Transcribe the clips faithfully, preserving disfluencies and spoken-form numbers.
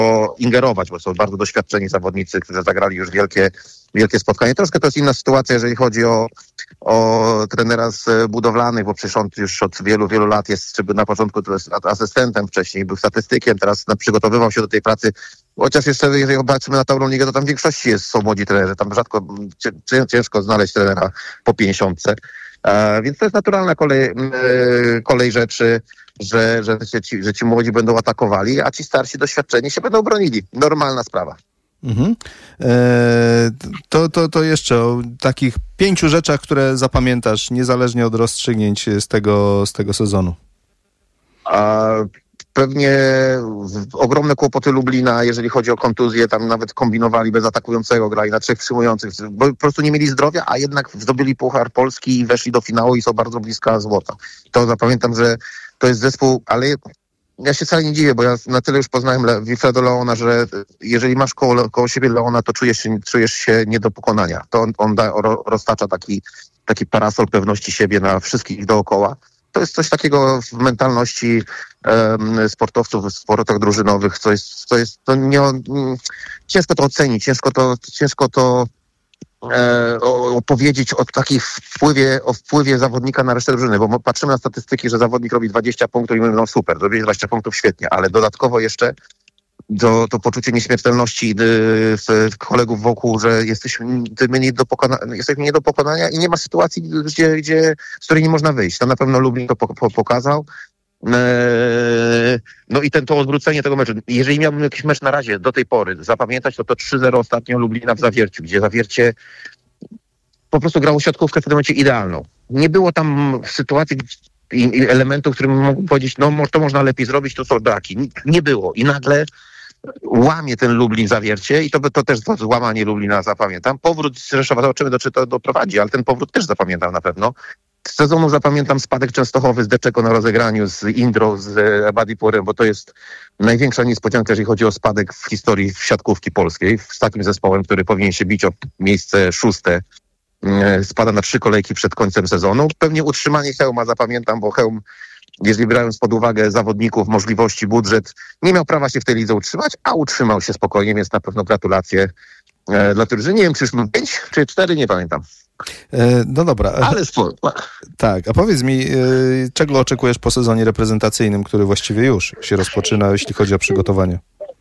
ingerować, bo są bardzo doświadczeni zawodnicy, którzy zagrali już wielkie, wielkie spotkanie. Troszkę to jest inna sytuacja, jeżeli chodzi o, o trenera z budowlanych, bo przecież on już od wielu, wielu lat jest, czy na początku to jest asystentem, wcześniej był statystykiem, teraz przygotowywał się do tej pracy. Chociaż jeszcze, jeżeli obaczymy na tą ligę, to tam w większości jest, są młodzi trenerzy. Tam rzadko, ciężko znaleźć trenera po pięćdziesiątce. E, więc to jest naturalna kolej, e, kolej rzeczy, że, że, że, ci, że ci młodzi będą atakowali, a ci starsi, doświadczeni się będą bronili. Normalna sprawa. Mhm. E, to, to, to jeszcze o takich pięciu rzeczach, które zapamiętasz, niezależnie od rozstrzygnięć z tego, z tego sezonu. A pewnie ogromne kłopoty Lublina, jeżeli chodzi o kontuzję, tam nawet kombinowali bez atakującego, grali na trzech przyjmujących, bo po prostu nie mieli zdrowia, a jednak zdobyli Puchar Polski i weszli do finału i są bardzo bliska złota. To zapamiętam, że to jest zespół, ale ja się wcale nie dziwię, bo ja na tyle już poznałem Le- Wilfredo Leona, że jeżeli masz koło, koło siebie Leona, to czujesz się, czujesz się nie do pokonania. To on, on da, ro, roztacza taki, taki parasol pewności siebie na wszystkich dookoła. To jest coś takiego w mentalności um, sportowców w sportach drużynowych, co jest, co jest to nie, ciężko to ocenić, ciężko to, ciężko to e, opowiedzieć o takich wpływie, o wpływie zawodnika na resztę drużyny, bo patrzymy na statystyki, że zawodnik robi dwadzieścia punktów i mówimy, no super, zrobiłeś dwadzieścia punktów, świetnie, ale dodatkowo jeszcze to, to poczucie nieśmiertelności w kolegów wokół, że jesteśmy nie do pokonania, jesteśmy nie do pokonania i nie ma sytuacji, gdzie, gdzie, z której nie można wyjść. Tam na pewno Lublin to po, po, pokazał. Eee, no i ten, to odwrócenie tego meczu. Jeżeli miałbym jakiś mecz na razie do tej pory zapamiętać, to to trzy zero ostatnio Lublina w Zawierciu, gdzie Zawiercie po prostu grało siatkówkę w tym momencie idealną. Nie było tam sytuacji i, i elementów, którym mógł powiedzieć, no to można lepiej zrobić, to są braki. Nie, nie było. I nagle łamie ten Lublin Zawiercie i to, to też to złamanie Lublina zapamiętam. Powrót z Rzeszowa, zobaczymy do czy to doprowadzi, ale ten powrót też zapamiętam na pewno. Z sezonu zapamiętam spadek Częstochowy z Deczeko na rozegraniu, z Indrą, z Badipurem, bo to jest największa niespodzianka, jeżeli chodzi o spadek w historii siatkówki polskiej. Z takim zespołem, który powinien się bić o miejsce szóste, spada na trzy kolejki przed końcem sezonu. Pewnie utrzymanie Chełma zapamiętam, bo Chełm, jeżeli brając pod uwagę zawodników, możliwości, budżet, nie miał prawa się w tej lidze utrzymać, a utrzymał się spokojnie, więc na pewno gratulacje e, dla drużyny. Nie wiem, czy już mam pięć, czy cztery, nie pamiętam. E, no dobra. Ale sporo. Tak, a powiedz mi, e, czego oczekujesz po sezonie reprezentacyjnym, który właściwie już się rozpoczyna, jeśli chodzi o przygotowanie?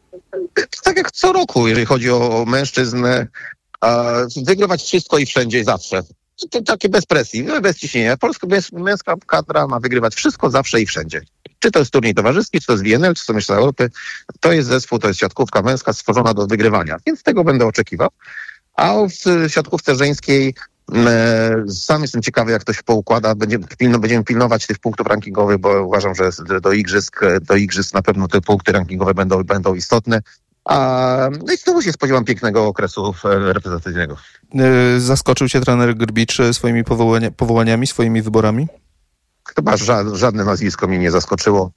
Tak jak co roku, jeżeli chodzi o, o mężczyzn, e, wygrywać wszystko i wszędzie i zawsze. To takie bez presji, bez ciśnienia. Polska męska kadra ma wygrywać wszystko, zawsze i wszędzie. Czy to jest turniej towarzyski, czy to jest W N L, czy to Mistrzostwa Europy. To jest zespół, to jest siatkówka męska stworzona do wygrywania. Więc tego będę oczekiwał. A w siatkówce żeńskiej e, sam jestem ciekawy, jak to się poukłada. Będziemy, pilno, będziemy pilnować tych punktów rankingowych, bo uważam, że do igrzysk, do igrzysk na pewno te punkty rankingowe będą, będą istotne. A, no i znowu się spodziewam pięknego okresu reprezentacyjnego. Zaskoczył cię trener Grbicz swoimi powołania, powołaniami, swoimi wyborami? Chyba ża- żadne nazwisko mnie nie zaskoczyło,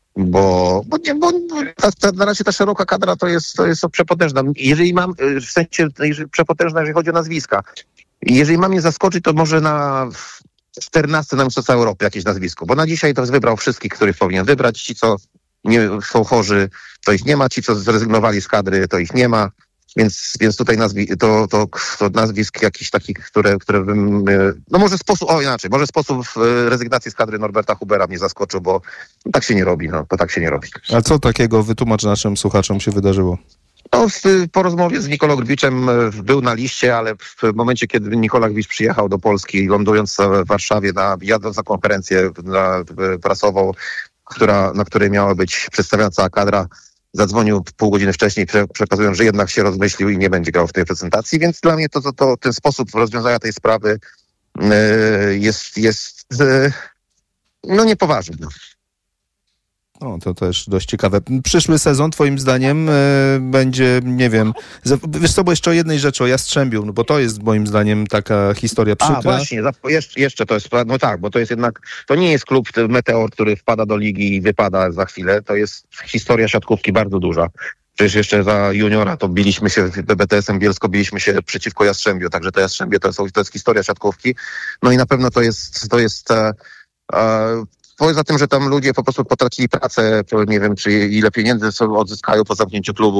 bo, bo, nie, bo ta, ta, na razie ta szeroka kadra to jest, to jest przepotężna. Jeżeli mam, w sensie jeżeli przepotężna, jeżeli chodzi o nazwiska. Jeżeli mam je zaskoczyć, to może na czternaste na Mistrzostwa Europy jakieś nazwisko, bo na dzisiaj to wybrał wszystkich, których powinien wybrać. Ci, co nie są chorzy, to ich nie ma. Ci, co zrezygnowali z kadry, to ich nie ma. Więc, więc tutaj nazwi, to, to, to nazwisk jakichś takich, które, które bym... No może sposób, o inaczej, może sposób rezygnacji z kadry Norberta Hubera mnie zaskoczył, bo tak się nie robi, no, to tak się nie robi. A co takiego, wytłumacz naszym słuchaczom, się wydarzyło? No, w, po rozmowie z Nikolą Grbiczem był na liście, ale w momencie, kiedy Nikola Gbicz przyjechał do Polski, lądując w Warszawie, na, jadąc na konferencję na, prasową, która, na której miała być przedstawiona cała kadra, zadzwonił pół godziny wcześniej, prze, przekazując, że jednak się rozmyślił i nie będzie grał w tej prezentacji, więc dla mnie to, to, to ten sposób rozwiązania tej sprawy yy, jest, jest yy, no niepoważny. No. O, to też dość ciekawe. Przyszły sezon, twoim zdaniem, e, będzie, nie wiem, za, wiesz co, bo jeszcze o jednej rzeczy, o Jastrzębiu, no bo to jest moim zdaniem taka historia przykra. A właśnie, jeszcze, jeszcze to jest, no tak, bo to jest jednak, to nie jest klub Meteor, który wpada do ligi i wypada za chwilę, to jest historia siatkówki bardzo duża. Przecież jeszcze za juniora to biliśmy się, B T S-em Bielsko biliśmy się przeciwko Jastrzębiu, także to Jastrzębie to jest, to jest historia siatkówki. No i na pewno to jest, to jest e, e, poza tym, że tam ludzie po prostu potracili pracę, to nie wiem, czy ile pieniędzy sobie odzyskają po zamknięciu klubu,